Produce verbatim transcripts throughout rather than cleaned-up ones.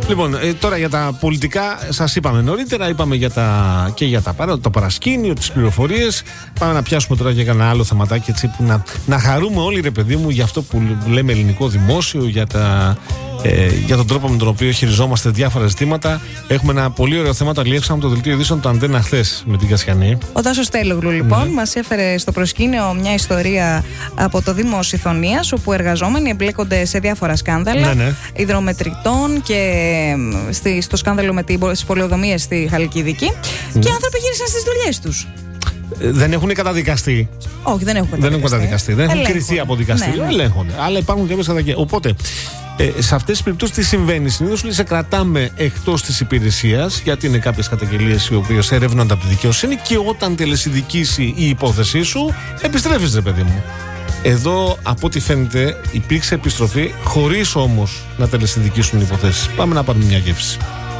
Λοιπόν, ε, τώρα για τα πολιτικά, σας είπαμε νωρίτερα, είπαμε για τα, και για τα, το παρασκήνιο, τις πληροφορίες. Πάμε να πιάσουμε τώρα για ένα άλλο θεματάκι, έτσι, που να, να χαρούμε όλοι, ρε παιδί μου, για αυτό που λέμε ελληνικό δημόσιο, για, τα, ε, για τον τρόπο με τον οποίο χειριζόμαστε διάφορα ζητήματα. Έχουμε ένα πολύ ωραίο θέμα, το αλλιεύσαμε το δελτίο ειδήσεων του Αντένα χθες με την Κασιανή. Ο Τάσος Τέλογλου, λοιπόν, ναι. μας έφερε στο προσκήνιο μια ιστορία από το Δήμο Σιθωνίας, όπου εργαζόμενοι εμπλέκονται σε διάφορα σκάνδαλα ναι, ναι. υδρομετρητών και στη, στο σκάνδαλο με τις πολεοδομίες στη Χαλκιδική. Ναι. Και οι άνθρωποι γύρισαν στις δουλειές τους. Δεν έχουν καταδικαστεί. Όχι, δεν έχουν καταδικαστεί. Δεν έχουν καταδικαστεί. Δεν έχουν κριθεί από δικαστήριο. Ναι, ναι. Ελέγχονται. Αλλά υπάρχουν κάποιες καταδικασίες. Οπότε, ε, σε αυτές τις περιπτώσεις τι συμβαίνει? Συνήθως λέει, σε κρατάμε εκτός της υπηρεσίας, γιατί είναι κάποιες καταγγελίες οι οποίες ερεύνονται από τη δικαιοσύνη, και όταν τελεσυνδικήσει η υπόθεσή σου, επιστρέφεις, ρε παιδί μου. Εδώ, από ό,τι φαίνεται, υπήρξε επιστροφή, χωρίς όμως να τελεσυνδικήσουν οι υποθέσεις. Πάμε να πάρουμε μια γεύση.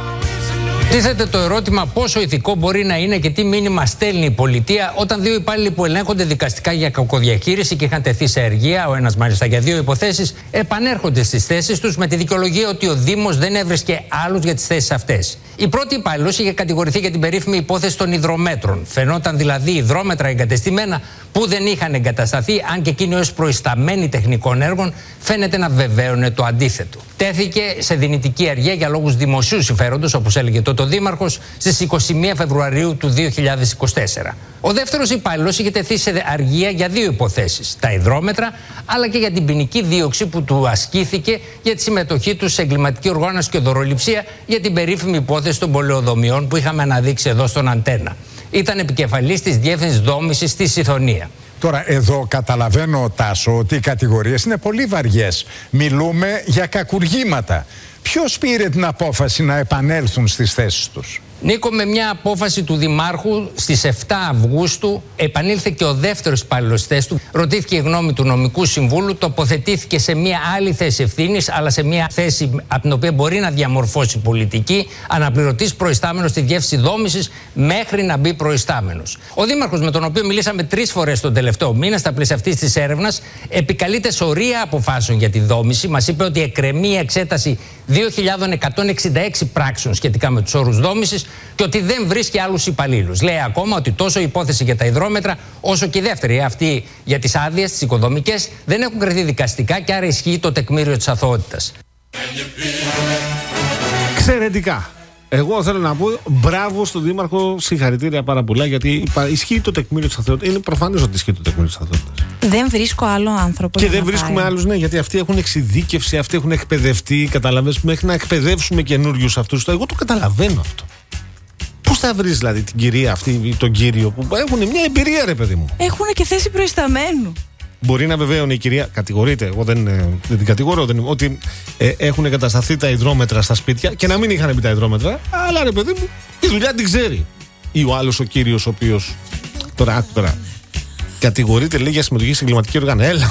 Τίθεται το ερώτημα πόσο ηθικό μπορεί να είναι και τι μήνυμα στέλνει η πολιτεία όταν δύο υπάλληλοι που ελέγχονται δικαστικά για κακοδιαχείριση και είχαν τεθεί σε αργία, ο ένας μάλιστα για δύο υποθέσεις, επανέρχονται στις θέσεις τους με τη δικαιολογία ότι ο Δήμος δεν έβρισκε άλλους για τις θέσεις αυτές. Η πρώτη υπάλληλος είχε κατηγορηθεί για την περίφημη υπόθεση των υδρομέτρων. Φαινόταν δηλαδή υδρόμετρα εγκατεστημένα που δεν είχαν εγκατασταθεί, αν και εκείνοι ως προϊσταμένοι τεχνικών έργων φαίνεται να βεβαίωνε το αντίθετο. Τέθηκε σε δυνητική αργία για λόγους δημοσίου συμφέροντος, όπως έλεγε τότε ο Δήμαρχος, στις είκοσι μία Φεβρουαρίου του δύο χιλιάδες είκοσι τέσσερα. Ο δεύτερος υπάλληλος είχε τεθεί σε αργία για δύο υποθέσεις: τα υδρόμετρα, αλλά και για την ποινική δίωξη που του ασκήθηκε για τη συμμετοχή του σε εγκληματική οργάνωση και δωροληψία για την περίφημη υπόθεση των πολεοδομιών που είχαμε αναδείξει εδώ στον Αντένα. Ήταν επικεφαλής της Διεύθυνσης Δόμησης στη Σιθωνία. Τώρα εδώ καταλαβαίνω, Τάσο, ότι οι κατηγορίες είναι πολύ βαριές. Μιλούμε για κακουργήματα. Ποιος πήρε την απόφαση να επανέλθουν στις θέσεις τους? Νίκο, με μια απόφαση του Δημάρχου στις επτά Αυγούστου επανήλθε και ο δεύτερος υπάλληλος στη θέση του. Ρωτήθηκε η γνώμη του νομικού συμβούλου, τοποθετήθηκε σε μια άλλη θέση ευθύνης, αλλά σε μια θέση από την οποία μπορεί να διαμορφώσει πολιτική, αναπληρωτής προϊστάμενος στη Διεύθυνση Δόμησης μέχρι να μπει προϊστάμενος. Ο Δήμαρχος, με τον οποίο μιλήσαμε τρεις φορές τον τελευταίο μήνα στα πλαίσια αυτής της έρευνας, επικαλείται σωρία αποφάσεων για τη δόμηση. Μας είπε ότι εκκρεμεί η εξέταση δύο χιλιάδες εκατόν εξήντα έξι πράξεων σχετικά με τους όρους δόμησης και ότι δεν βρίσκει άλλους υπαλλήλους. Λέει ακόμα ότι τόσο η υπόθεση για τα υδρόμετρα, όσο και η δεύτερη, αυτή για τις άδειες, τις οικοδομικές, δεν έχουν κριθεί δικαστικά και άρα ισχύει το τεκμήριο της αθωότητας. Εξαιρετικά. Εγώ θέλω να πω μπράβο στον Δήμαρχο, συγχαρητήρια πάρα πολλά, γιατί ισχύει το τεκμήριο της αθωότητας. Είναι προφανές ότι ισχύει το τεκμήριο της αθωότητας. Δεν βρίσκω άλλο άνθρωπο. Και δεν βρίσκουμε άλλους, ναι, γιατί αυτοί έχουν εξειδίκευση, αυτοί έχουν εκπαιδευτεί. Καταλαβαίνεις, μέχρι να εκπαιδεύσουμε καινούριους αυτούς. Εγώ το καταλαβαίνω αυτό. Πώς θα βρεις δηλαδή την κυρία αυτή, τον κύριο που έχουν μια εμπειρία, ρε παιδί μου? Έχουν και θέση προϊσταμένου. Μπορεί να βεβαίωνε η κυρία, κατηγορείται, εγώ δεν, δεν την κατηγορώ, δεν, ότι ε, έχουν εγκατασταθεί τα υδρόμετρα στα σπίτια και να μην είχαν μπει τα υδρόμετρα, αλλά ρε παιδί μου, η δουλειά την ξέρει. Ή ο άλλος ο κύριος, ο οποίος. Τώρα, άκου τώρα. Κατηγορείται, λέει, για συμμετοχή σε εγκληματική οργάνωση. Έλα.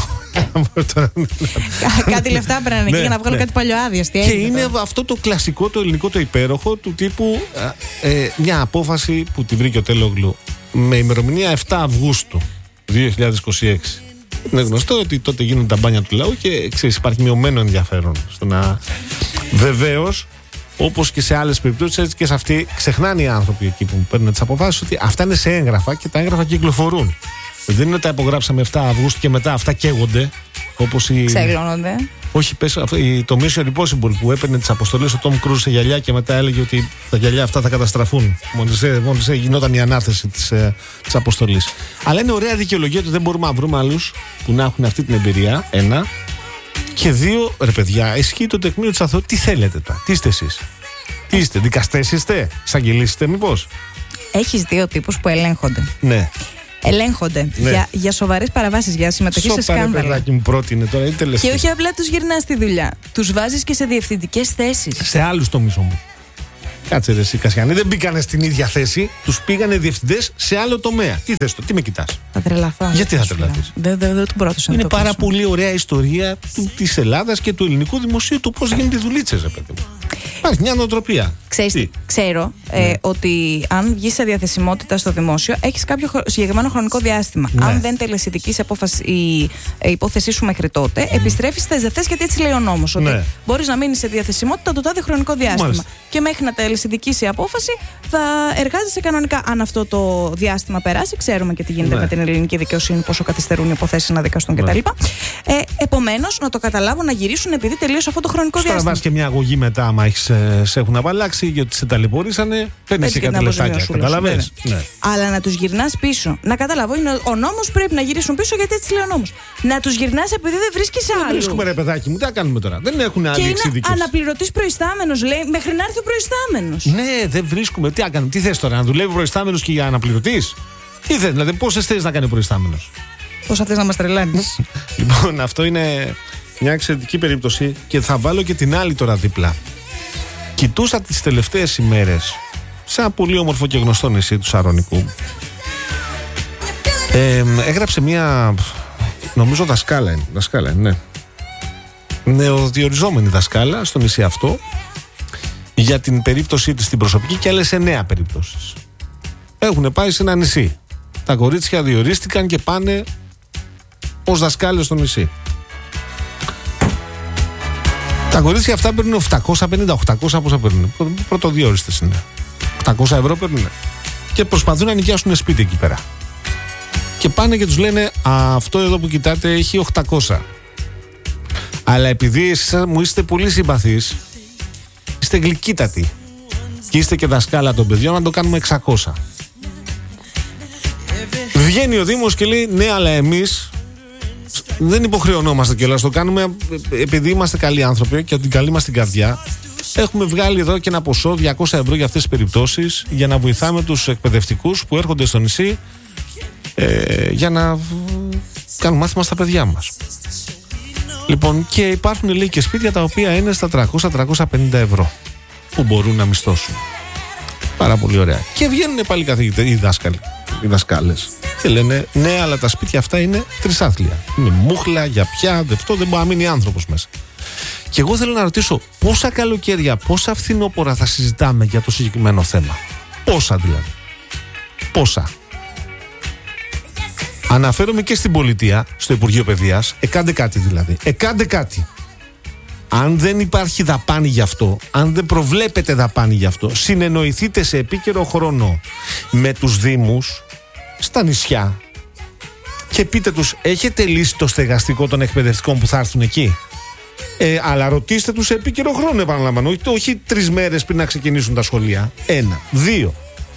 Κάτι λεφτά πρέπει να για να βγάλω κάτι παλιοάδειες. Και είναι αυτό το κλασικό, το ελληνικό, το υπέροχο του τύπου ε, μια απόφαση που τη βρήκε ο Τέλογλου με ημερομηνία επτά Αυγούστου δύο χιλιάδες είκοσι έξι. Είναι γνωστό ότι τότε γίνονται τα μπάνια του λαού και ξέρεις, υπάρχει μειωμένο ενδιαφέρον στο να. Βεβαίως, όπως και σε άλλες περιπτώσεις, έτσι και σε αυτή, ξεχνάνε οι άνθρωποι εκεί που παίρνουν τις αποφάσεις ότι αυτά είναι σε έγγραφα και τα έγγραφα κυκλοφορούν. Δεν είναι ότι τα υπογράψαμε επτά Αυγούστου και μετά αυτά καίγονται. Όπως η. Ξεγλώνονται. Όχι, πες, το Mission Impossible που έπαιρνε τις αποστολές ο Tom Cruise σε γυαλιά και μετά έλεγε ότι τα γυαλιά αυτά θα καταστραφούν. Μόλις γινόταν η ανάθεση της, της αποστολής. Αλλά είναι ωραία δικαιολογία ότι δεν μπορούμε να βρούμε άλλους που να έχουν αυτή την εμπειρία. Ένα. Και δύο, ρε παιδιά, ισχύει το τεκμήριο της αθωότητας. Τι θέλετε τώρα, τι είστε εσείς? Τι είστε, δικαστές είστε, εισαγγελείς είστε, μήπως? Έχεις δύο τύπους που ελέγχονται. Ναι. Ελέγχονται ναι. για, για σοβαρές παραβάσεις, για συμμετοχή Σοπα, σε σκάνδαλα. Παιδάκι μου πρότεινε τώρα, και όχι απλά τους γυρνάς στη δουλειά. Τους βάζεις και σε διευθυντικές θέσεις. Σε άλλους τομείς όμως. Κάτσε ρε εσύ Κασιανή, δεν μπήκανε στην ίδια θέση. Τους πήγανε διευθυντές σε άλλο τομέα. Τι θες το, τι με κοιτάς? Θα τρελαθώ. Γιατί θα τρελαθείς? Δεν δε, δε, δε, το Είναι πάρα πολύ ωραία ιστορία της Ελλάδας και του ελληνικού δημοσίου, του πώς γίνεται οι δουλίτσες, ρε παιδί μου. Υπάρχει μια νοοτροπία. Ξέρεις, τι, ξέρω ε, ναι. ότι αν βγεις σε διαθεσιμότητα στο δημόσιο, έχεις κάποιο συγκεκριμένο χρονικό διάστημα. Ναι. Αν δεν τελεσιδικείς η, η υπόθεσή σου μέχρι τότε, mm. επιστρέφεις στις δευτές, γιατί έτσι λέει ο νόμος. Ότι ναι. μπορείς να μείνεις σε διαθεσιμότητα το τάδε χρονικό διάστημα. Μάλιστα. Και μέχρι να τελεσιδικείς η απόφαση, θα εργάζεσαι κανονικά. Αν αυτό το διάστημα περάσει, ξέρουμε και τι γίνεται ναι. με την ελληνική δικαιοσύνη, πόσο καθυστερούν οι υποθέσεις να δικαστούν ναι. κτλ. Ε, Επομένως, να το καταλάβουν, να γυρίσουν επειδή τελείωσε αυτό το χρονικό διάστημα. Τώρα βάζει και μια αγωγή μετά, άμα σε έχουν απαλλάξει, γιατί σε ταλαιπωρήσανε, παίρνει και κάτι λεφτάκια. Καταλαβαίνεις. Ναι. Αλλά να τους γυρνάς πίσω. Να καταλάβω, είναι ο νόμος, πρέπει να γυρίσουν πίσω, γιατί έτσι λέει ο νόμος. Να τους γυρνάς επειδή δεν βρίσκεις άλλο. Δεν βρίσκουμε, ρε παιδάκι μου, τι θα κάνουμε τώρα. Δεν έχουν άλλη εξειδίκευση. Και είναι αναπληρωτής προϊστάμενος, λέει, μέχρι να έρθει ο προϊστάμενος. Ναι, δεν βρίσκουμε. Τι κάνουμε, τι θες τώρα, να δουλεύει ο προϊστάμενος και για αναπληρωτής. Τι θες, δηλαδή, πόσες θέσεις να κάνει ο προϊστάμενος. Πόσα θες να μας τρελάνεις. Λοιπόν, αυτό είναι μια εξαιρετική περίπτωση και θα βάλω και την άλλη τώρα δίπλα. Κοιτούσα τις τελευταίες ημέρες σε ένα πολύ όμορφο και γνωστό νησί του Σαρονικού. Ε, έγραψε μια, νομίζω δασκάλα είναι, δασκάλα είναι, ναι. Νεοδιοριζόμενη δασκάλα στο νησί αυτό για την περίπτωσή της στην προσωπική και άλλες εννέα περιπτώσεις. Έχουν πάει σε ένα νησί. Τα κορίτσια διορίστηκαν και πάνε ως δασκάλες στο νησί. Τα κορίτσια αυτά παίρνουν επτακόσια πενήντα οχτακόσια, πόσα παίρνουν. Πρωτοδιόριστες είναι. οκτακόσια ευρώ παίρνουν. Και προσπαθούν να νοικιάσουν σπίτι εκεί πέρα. Και πάνε και τους λένε, αυτό εδώ που κοιτάτε έχει οκτακόσια. Αλλά επειδή εσείς μου είστε πολύ συμπαθείς, είστε γλυκύτατοι και είστε και δασκάλα των παιδιών, να το κάνουμε εξακόσια. Βγαίνει ο Δήμος και λέει, ναι, αλλά εμείς δεν υποχρεωνόμαστε κιόλας, το κάνουμε επειδή είμαστε καλοί άνθρωποι και την καλή μας την καρδιά. Έχουμε βγάλει εδώ και ένα ποσό διακόσια ευρώ για αυτές τις περιπτώσεις, για να βοηθάμε τους εκπαιδευτικούς που έρχονται στο νησί ε, για να κάνουν μάθημα στα παιδιά μας. Λοιπόν, και υπάρχουν, λέει, και σπίτια τα οποία είναι στα τριακόσια με τριακόσια πενήντα ευρώ που μπορούν να μισθώσουν. Πάρα πολύ ωραία. Και βγαίνουν πάλι καθηγητές, οι δάσκαλοι, οι δασκάλες, και λένε, ναι, αλλά τα σπίτια αυτά είναι τρισάθλια. Είναι μούχλα, για πια, αυτό δεν μπορεί να μείνει άνθρωπος μέσα. Και εγώ θέλω να ρωτήσω, πόσα καλοκαίρια, πόσα φθινόπωρα θα συζητάμε για το συγκεκριμένο θέμα. Πόσα δηλαδή. Πόσα. Αναφέρομαι και στην πολιτεία, στο Υπουργείο Παιδείας, εκάντε κάτι δηλαδή. Εκάντε κάτι. Αν δεν υπάρχει δαπάνη γι' αυτό, αν δεν προβλέπετε δαπάνη γι' αυτό, συνεννοηθείτε σε επίκαιρο χρόνο με τους δήμους στα νησιά και πείτε τους, έχετε λύσει το στεγαστικό των εκπαιδευτικών που θα έρθουν εκεί. Ε, αλλά ρωτήστε τους σε επίκαιρο χρόνο, επαναλαμβάνω, όχι, όχι τρεις μέρες πριν να ξεκινήσουν τα σχολεία. Ένα. Δύο.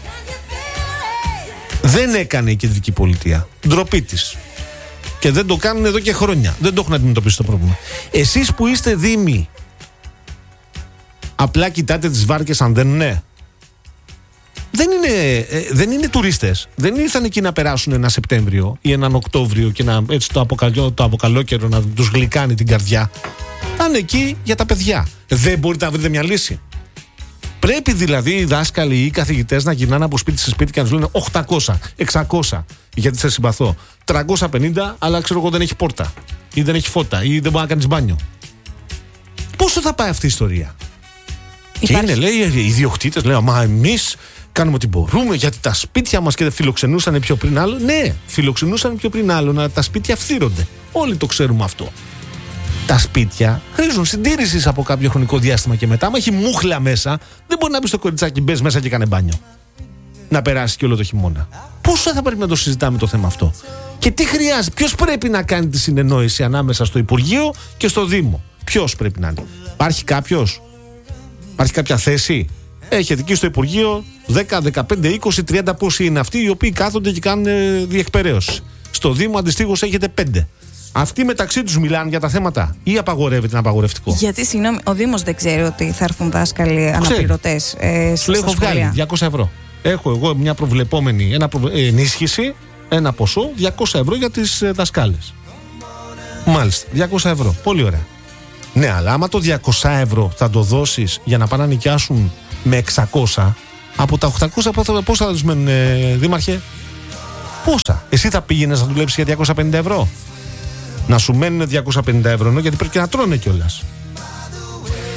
Δεν έκανε η κεντρική πολιτεία. Ντροπή της. Και δεν το κάνουν εδώ και χρόνια. Δεν το έχουν αντιμετωπίσει το πρόβλημα. Εσείς που είστε δήμοι, απλά κοιτάτε τις βάρκες αν δεν είναι. Δεν είναι, ε, δεν είναι τουρίστες. Δεν ήρθαν εκεί να περάσουν ένα Σεπτέμβριο ή έναν Οκτώβριο και να, έτσι το, αποκαλό, το αποκαλόκαιρο να τους γλυκάνει την καρδιά. Πάνε εκεί για τα παιδιά. Δεν μπορείτε να βρείτε μια λύση. Πρέπει δηλαδή οι δάσκαλοι ή οι καθηγητές να γυρνάνε από σπίτι σε σπίτι και να τους λένε οκτακόσια, εξακόσια, γιατί σε συμπαθώ. τριακόσια πενήντα, αλλά ξέρω εγώ δεν έχει πόρτα. Ή δεν έχει φώτα. Ή δεν μπορεί να κάνεις μπάνιο. Πόσο θα πάει αυτή η ιστορία. Υπάρχει. Και είναι, λέει, οι ιδιοκτήτες, λέει, μα εμείς κάνουμε ό,τι μπορούμε, γιατί τα σπίτια μας και φιλοξενούσαν πιο πριν άλλο. Ναι, φιλοξενούσαν πιο πριν άλλο, να τα σπίτια φθύρονται. Όλοι το ξέρουμε αυτό. Τα σπίτια χρήζουν συντήρησης από κάποιο χρονικό διάστημα και μετά. Άμα έχει μούχλα μέσα, δεν μπορεί να μπει στο κοριτσάκι, μπες μέσα και κάνε μπάνιο. Να περάσει και όλο το χειμώνα. Πόσο θα πρέπει να το συζητάμε το θέμα αυτό. Και τι χρειάζεται, ποιος πρέπει να κάνει τη συνεννόηση ανάμεσα στο Υπουργείο και στο Δήμο. Ποιος πρέπει να είναι. Υπάρχει κάποιος, υπάρχει κάποια θέση. Έχετε εκεί στο Υπουργείο δέκα, δεκαπέντε, είκοσι, τριάντα πόσοι είναι αυτοί οι οποίοι κάθονται και κάνουν διεκπαιρέωση. Στο Δήμο αντιστοίχως έχετε πέντε. Αυτοί μεταξύ τους μιλάνε για τα θέματα ή απαγορεύεται ένα απαγορευτικό. Γιατί, συγγνώμη, ο Δήμος δεν ξέρει ότι θα έρθουν δάσκαλοι αναπληρωτές ε, στα σχολεία. Έχω βγάλει διακόσια ευρώ. Έχω εγώ μια προβλεπόμενη ένα προ... ενίσχυση, ένα ποσό, διακόσια ευρώ για τις ε, δασκάλες. Μάλιστα, διακόσια ευρώ. Πολύ ωραία. Ναι, αλλά άμα το διακόσια ευρώ θα το δώσεις για να πάνε να νοικιάσουν με εξακόσια, από τα οκτακόσια πόσα θα τους μένουν, ε, δήμαρχε? Πόσα? Εσύ θα πήγαινες να δουλέψεις για διακόσια πενήντα ευρώ? Να σου μένουν διακόσια πενήντα ευρώ, γιατί πρέπει και να τρώνε κιόλας.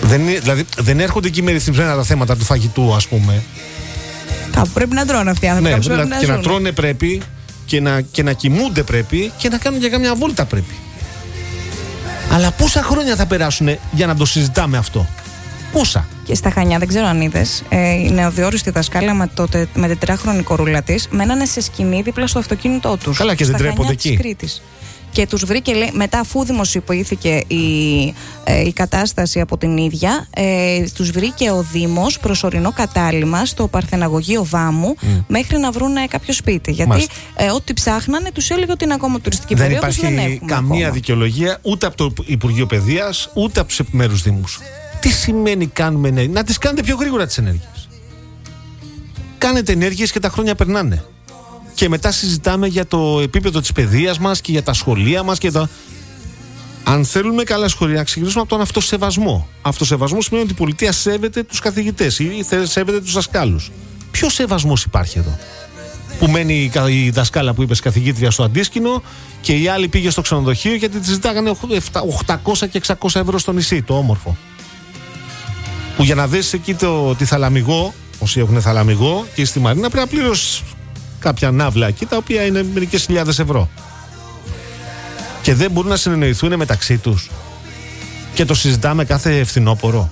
Δεν, δηλαδή δεν έρχονται εκεί με ρυθμισμένα τα θέματα του φαγητού, ας πούμε. Κάπου πρέπει να τρώνε αυτοί οι άνθρωποι. Ναι, δηλαδή, να και ζουν. να τρώνε πρέπει και να, και να κοιμούνται πρέπει και να κάνουν και καμιά βόλτα πρέπει. Αλλά πόσα χρόνια θα περάσουν για να το συζητάμε αυτό? Πόσα? Και στα Χανιά, δεν ξέρω αν είδες, ε, η νεοδιόριστη δασκάλα με, το, με τετράχρονη κορούλα της μένανε σε σκηνή δίπλα στο αυτοκίνητό τους. Καλά, και δεν τρέπονται εκεί. Κρήτης. Και τους βρήκε, λέει, μετά αφού δημοσιοποιήθηκε η, ε, η κατάσταση από την ίδια, ε, τους βρήκε ο Δήμος προσωρινό κατάλημα στο Παρθεναγωγείο Βάμου mm. μέχρι να βρουν κάποιο σπίτι. Γιατί ε, ό,τι ψάχνανε τους έλεγε ότι είναι ακόμα τουριστική δεν περίοδος. Δεν υπάρχει καμία ακόμα. δικαιολογία ούτε από το Υπουργείο Παιδείας ούτε από τους επιμέρους δήμους. Τι σημαίνει κάνουμε ενέργειες? Να τις κάνετε πιο γρήγορα τις ενέργειες. Κάνετε ενέργειες και τα χρόνια περνάνε. Και μετά συζητάμε για το επίπεδο της παιδείας μας και για τα σχολεία μας και τα... Αν θέλουμε καλά σχολεία, να ξεκινήσουμε από τον αυτοσεβασμό. Αυτοσεβασμό σημαίνει ότι η πολιτεία σέβεται τους καθηγητές ή σέβεται τους δασκάλους. Ποιο σεβασμός υπάρχει εδώ? Που μένει η δασκάλα που είπες καθηγήτρια στο Αντίσκηνο και η άλλη πήγε στο ξενοδοχείο γιατί τη ζητάγανε οκτακόσια και εξακόσια ευρώ στο νησί, το όμορφο. Που για να δεις εκεί το, τη Θαλαμιγό, όσοι έχουν Θαλαμιγό και στη Μαρίνα, πρέπει να πληρώσεις κάποια ναύλα εκεί τα οποία είναι μερικές χιλιάδες ευρώ. Και δεν μπορούν να συνεννοηθούν μεταξύ τους. Και το συζητάμε κάθε φθινόπωρο.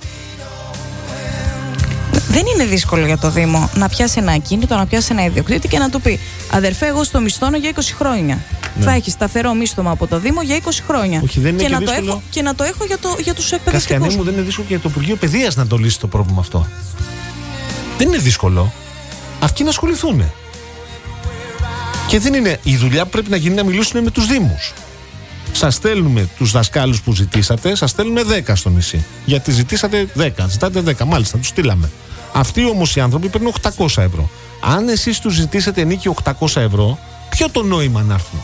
Δεν είναι δύσκολο για το Δήμο να πιάσει ένα ακίνητο, να πιάσει ένα ιδιοκτήτη και να του πει: αδερφέ, εγώ στο μισθώνω για είκοσι χρόνια. Ναι. Θα έχει σταθερό μίσθωμα από το Δήμο για είκοσι χρόνια. Όχι, δεν είναι και, και, να δύσκολο... το έχω, και να το έχω για, το, για τους εκπαιδευτικούς. Κασκιανέ μου, δεν είναι δύσκολο και για το Υπουργείο Παιδείας να το λύσει το πρόβλημα αυτό. Δεν είναι δύσκολο. Αυτοί να ασχοληθούν. Και δεν είναι η δουλειά που πρέπει να γίνει να μιλήσουν με τους Δήμους. Σας στέλνουμε τους δασκάλους που ζητήσατε, σας στέλνουμε δέκα στο νησί. Γιατί ζητήσατε δέκα, ζητάτε δέκα, μάλιστα, τους στείλαμε. Αυτοί όμως οι άνθρωποι παίρνουν οκτακόσια ευρώ. Αν εσείς τους ζητήσετε ενίκιο οκτακόσια ευρώ, ποιο το νόημα να έρθουν?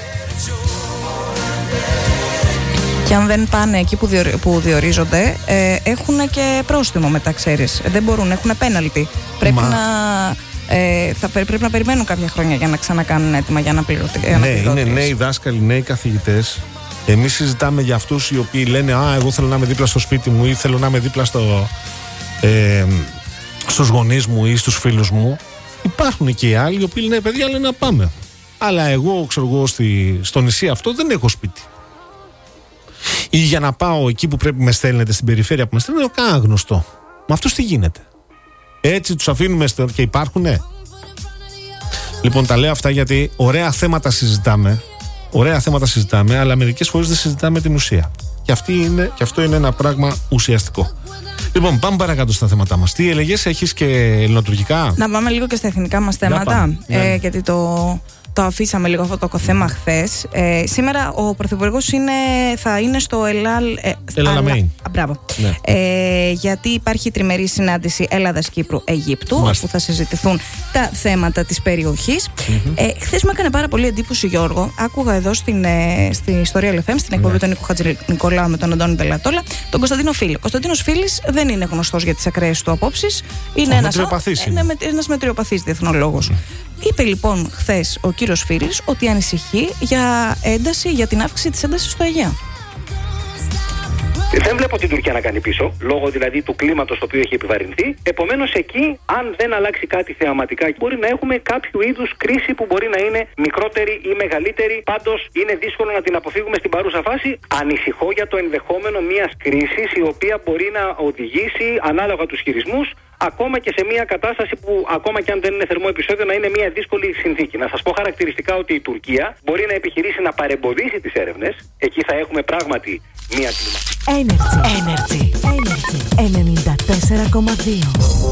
Και αν δεν πάνε εκεί που, διορι, που διορίζονται, ε, έχουν και πρόστιμο μετά, ξέρεις. Δεν μπορούν, έχουν πέναλτι. Πρέπει Μα... να... Ε, θα πρέπει να περιμένουν κάποια χρόνια για να ξανακάνουν έτοιμα για να πληρωθεί. Ναι, είναι νέοι δάσκαλοι, νέοι καθηγητές. Εμείς συζητάμε για αυτούς οι οποίοι λένε: α, εγώ θέλω να είμαι δίπλα στο σπίτι μου ή θέλω να είμαι δίπλα στο, ε, στους γονείς μου ή στους φίλους μου. Υπάρχουν και οι άλλοι οι οποίοι λένε: παιδιά, λένε να πάμε. Αλλά εγώ, ξέρω εγώ, στη, στο νησί αυτό δεν έχω σπίτι. Ή για να πάω εκεί που πρέπει με στέλνετε, στην περιφέρεια που με στέλνετε, δεν έχω καν γνωστό. Με αυτούς τι γίνεται? Έτσι τους αφήνουμε και υπάρχουνε? Λοιπόν, τα λέω αυτά γιατί ωραία θέματα συζητάμε. Ωραία θέματα συζητάμε, αλλά μερικές φορές δεν συζητάμε την ουσία. Και, αυτή είναι, και αυτό είναι ένα πράγμα ουσιαστικό. Λοιπόν, πάμε παρακάτω στα θέματα μας. Τι έλεγες, έχεις και ελληνοτουρκικά? Να πάμε λίγο και στα εθνικά μας θέματα. Ε, ναι. Γιατί το... Το αφήσαμε λίγο αυτό το θέμα χθες. Ε, σήμερα ο Πρωθυπουργός είναι, θα είναι στο Ελάλ. Ε, Ελαλαμέιν. Μπράβο. Ναι. Ε, γιατί υπάρχει τριμερή συνάντηση Ελλάδας-Κύπρου-Αιγύπτου, όπου θα συζητηθούν τα θέματα της περιοχής. Mm-hmm. Ε, χθες μου έκανε πάρα πολύ εντύπωση, Γιώργο. Άκουγα εδώ στην, ε, στην Ιστορία ελ εφ εμ, στην εκπομπή ναι. του Νίκου Χατζηνικολάου με τον Αντώνη Δελατόλα, τον Κωνσταντίνο Φίλη. Ο Κωνσταντίνος Φίλης δεν είναι γνωστός για τις ακραίες του απόψεις. Είναι ένας με, μετριοπαθής διεθνολόγος. Mm. Είπε λοιπόν χθες ο κύριος Φίλης ότι ανησυχεί για ένταση, για την αύξηση της έντασης στο Αιγαίο. Δεν βλέπω την Τουρκία να κάνει πίσω, λόγω δηλαδή του κλίματος το οποίο έχει επιβαρυνθεί. Επομένως, εκεί, αν δεν αλλάξει κάτι θεαματικά, μπορεί να έχουμε κάποιο είδους κρίση που μπορεί να είναι μικρότερη ή μεγαλύτερη. Πάντως, είναι δύσκολο να την αποφύγουμε στην παρούσα φάση. Ανησυχώ για το ενδεχόμενο μιας κρίσης η οποία μπορεί να οδηγήσει, ανάλογα τους χειρισμούς, ακόμα και σε μια κατάσταση που, ακόμα και αν δεν είναι θερμό επεισόδιο, να είναι μια δύσκολη συνθήκη. Να σας πω χαρακτηριστικά ότι η Τουρκία μπορεί να επιχειρήσει να παρεμποδίσει τις έρευνες. Εκεί θα έχουμε πράγματι μια κλίμα. Energy. Energy. Energy. ενενήντα τέσσερα κόμμα δύο.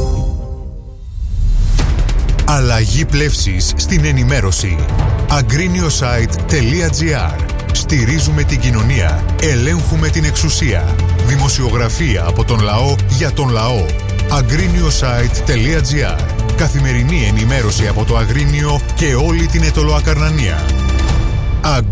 Αλλαγή πλεύσης στην ενημέρωση. agrinio-site τελεία gr. Στηρίζουμε την κοινωνία. Ελέγχουμε την εξουσία. Δημοσιογραφία από τον λαό για τον λαό. agrinio-site τελεία gr. Καθημερινή ενημέρωση από το Αγρίνιο και όλη την Αιτωλοακαρνανία.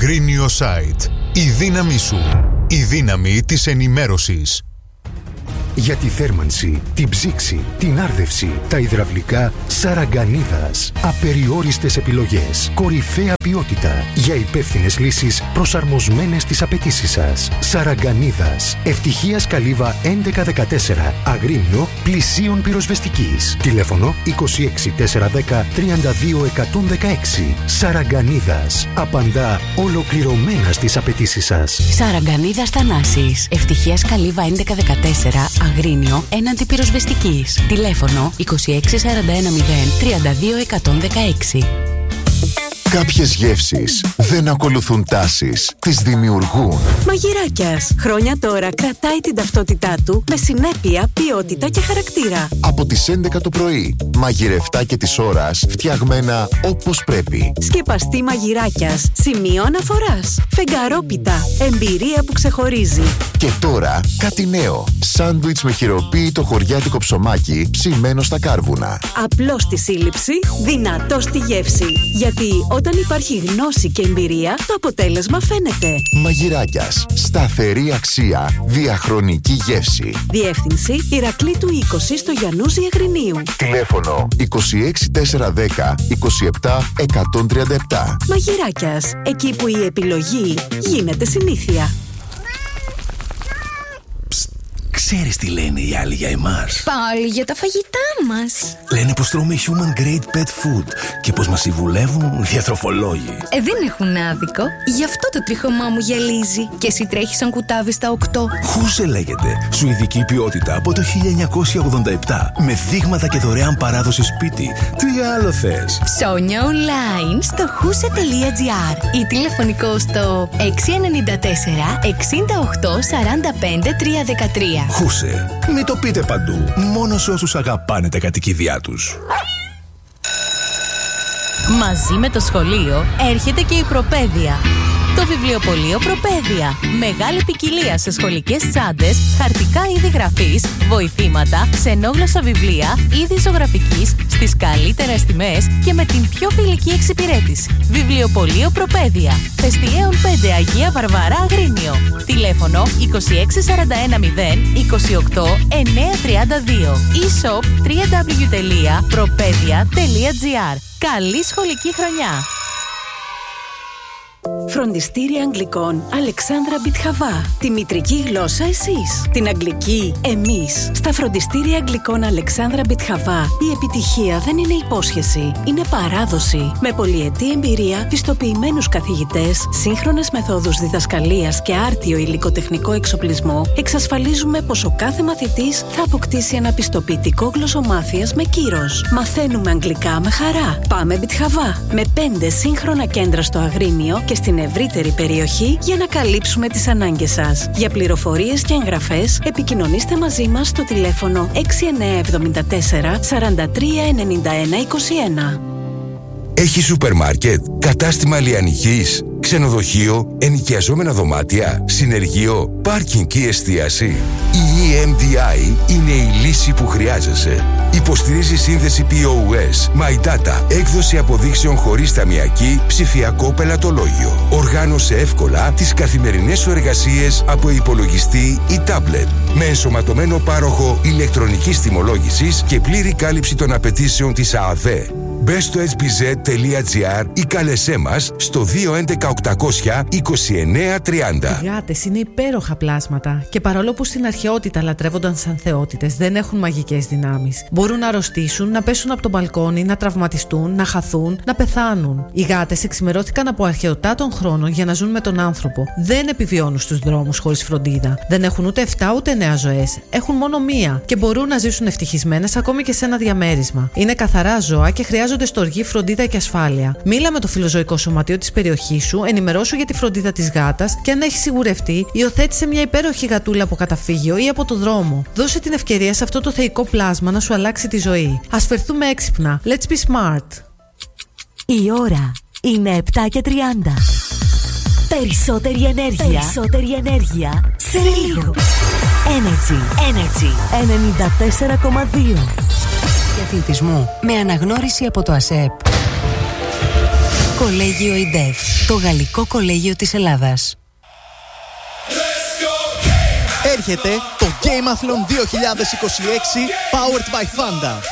Agrinio-site. Η δύναμή σου. Η δύναμη της ενημέρωσης. Για τη θέρμανση, την ψήξη, την άρδευση, τα υδραυλικά, Σαραγγανίδας. Απεριόριστες επιλογές, κορυφαία ποιότητα για υπεύθυνες λύσεις προσαρμοσμένες στις απαιτήσεις σας. Σαραγγανίδας. Ευτυχίας Καλύβα έντεκα δεκατέσσερα. Αγρίνιο, πλησίων πυροσβεστικής. Τηλέφωνο είκοσι έξι τετρακόσια δέκα τριάντα δύο εκατόν δεκαέξι. Σαραγγανίδας. Απαντά ολοκληρωμένα στις απαιτήσεις σας. Σαραγγανίδας Θανάσης. Ευτυχίας Καλύβα έντεκα δεκατέσσερα. Αγρίνιο, έναντι πυροσβεστικής. Τηλέφωνο είκοσι έξι σαράντα ένα μηδέν τριάντα δύο εκατόν δεκαέξι. Κάποιες γεύσεις δεν ακολουθούν τάσεις, τις δημιουργούν. Μαγειράκιας. Χρόνια τώρα κρατάει την ταυτότητά του με συνέπεια, ποιότητα και χαρακτήρα. Από τις έντεκα το πρωί, μαγειρευτά και της ώρας, φτιαγμένα όπως πρέπει. Σκεπαστή Μαγειράκιας. Σημείο αναφοράς. Φεγγαρόπιτα. Εμπειρία που ξεχωρίζει. Και τώρα κάτι νέο. Σάντουιτς με χειροποίητο χωριάτικο ψωμάκι ψημένο στα κάρβουνα. Απλό στη σύλληψη, δυνατό στη γεύση. Γιατί όταν υπάρχει γνώση και εμπειρία, το αποτέλεσμα φαίνεται. Μαγειράκιας. Σταθερή αξία. Διαχρονική γεύση. Διεύθυνση Ηρακλήτου είκοσι στο Γιαννούζι Αγρινίου. Τηλέφωνο είκοσι έξι τετρακόσια δέκα είκοσι επτά εκατόν τριάντα επτά. Μαγειράκιας. Εκεί που η επιλογή γίνεται συνήθεια. Ξέρεις τι λένε οι άλλοι για εμάς? Πάλι για τα φαγητά μας. Λένε πως τρώμε human grade pet food και πως μας συμβουλεύουν διατροφολόγοι. Ε, δεν έχουν άδικο. Γι' αυτό το τρίχωμά μου γυαλίζει. Και εσύ τρέχεις σαν κουτάβι στα οκτώ. Χούσε λέγεται. Σουηδική ποιότητα από το χίλια εννιακόσια ογδόντα επτά. Με δείγματα και δωρεάν παράδοση σπίτι. Τι άλλο θες? Ψώνια online στο χούσε τελεία τζι άρ ή τηλεφωνικό στο έξι εννιά τέσσερα εξήντα οκτώ σαράντα πέντε τριακόσια δεκατρία. Χούσε. Μην το πείτε παντού. Μόνο σε όσους αγαπάνε τα κατοικίδια τους. Μαζί με το σχολείο έρχεται και η Προπαίδεια. Το βιβλιοπωλείο Προπαίδεια. Μεγάλη ποικιλία σε σχολικές τσάντες, χαρτικά είδη γραφής, βοηθήματα, ξενόγλωσσα βιβλία, είδη ζωγραφικής, στις καλύτερες τιμές και με την πιο φιλική εξυπηρέτηση. Βιβλιοπωλείο Προπαίδεια. Θεστιέων πέντε Αγία Βαρβαρά Αγρίνιο. Τηλέφωνο είκοσι έξι σαράντα ένα μηδέν είκοσι οκτώ εννιακόσια τριάντα δύο. e-shop double-u double-u double-u τελεία προπαίδεια τελεία τζι άρ. Καλή σχολική χρονιά! Φροντιστήρια Αγγλικών Αλεξάνδρα Μπιτχαβά. Τη μητρική γλώσσα εσείς, την αγγλική εμείς. Στα Φροντιστήρια Αγγλικών Αλεξάνδρα Μπιτχαβά η επιτυχία δεν είναι υπόσχεση, είναι παράδοση. Με πολυετή εμπειρία, πιστοποιημένους καθηγητές, σύγχρονες μεθόδους διδασκαλίας και άρτιο υλικοτεχνικό εξοπλισμό, εξασφαλίζουμε πως ο κάθε μαθητής θα αποκτήσει ένα πιστοποιητικό γλωσσομάθειας με κύρος. Μαθαίνουμε αγγλικά με χαρά. Πάμε Μπιτχαβά. Με πέντε σύγχρονα κέντρα στο Αγρίνιο και στην ευρύτερη περιοχή για να καλύψουμε τις ανάγκες σας. Για πληροφορίες και εγγραφές επικοινωνήστε μαζί μας στο τηλέφωνο έξι εννιά επτά τέσσερα σαράντα τρία ενενήντα ένα είκοσι ένα. Έχει σούπερ μάρκετ, κατάστημα λιανικής, ξενοδοχείο, ενοικιαζόμενα δωμάτια, συνεργείο, πάρκινγκ και εστίαση. Η ι εμ ντι άι είναι η λύση που χρειάζεσαι. Υποστηρίζει σύνδεση πι ο ες, My Data, έκδοση αποδείξεων χωρίς ταμιακή, ψηφιακό πελατολόγιο. Οργάνωσε εύκολα τις καθημερινές σου εργασίες από υπολογιστή ή τάμπλετ. Με ενσωματωμένο πάροχο ηλεκτρονικής τιμολόγησης και πλήρη κάλυψη των απαιτήσεων της ΑΑΔΕ. Μπε στο ες μπι ζετ τελεία τζι άρ ή κάλεσέ μας στο δύο έντεκα οκτακόσια είκοσι εννέα τριάντα. Οι γάτες είναι υπέροχα πλάσματα και παρόλο που στην αρχαιότητα λατρεύονταν σαν θεότητες, δεν έχουν μαγικές δυνάμεις. Μπορούν να αρρωστήσουν, να πέσουν από το μπαλκόνι, να τραυματιστούν, να χαθούν, να πεθάνουν. Οι γάτες εξημερώθηκαν από αρχαιοτά των χρόνων για να ζουν με τον άνθρωπο. Δεν επιβιώνουν στους δρόμους χωρίς φροντίδα. Δεν έχουν ούτε εφτά ούτε εννέα ζωές. Έχουν μόνο μία και μπορούν να ζήσουν ευτυχισμένες ακόμη και σε ένα διαμέρισμα. Είναι καθαρά ζώα και χρειάζονται στοργή, φροντίδα και ασφάλεια. Μίλα με το φιλοζωικό σωματείο της περιοχής σου, ενημερώσου για τη φροντίδα της γάτας και αν έχει σιγουρευτεί, υιοθέτησε μια υπέροχη γατούλα από καταφύγιο ή από το δρόμο. Δώσε την ευκαιρία σε αυτό το θεϊκό πλάσμα να σου αλλάξει τη ζωή. Ας φερθούμε έξυπνα. Let's be smart. Η ώρα είναι επτά και τριάντα. Περισσότερη ενέργεια. Περισσότερη ενέργεια σε λίγο. Energy. Energy. ενενήντα τέσσερα κόμμα δύο. Για αθλητισμό με αναγνώριση από το ΑΣΕΠ. Κολέγιο ΙΝΤΕΦ, το γαλλικό κολέγιο της Ελλάδας. Έρχεται το Gameathlon δύο χιλιάδες είκοσι έξι Powered by Fanda.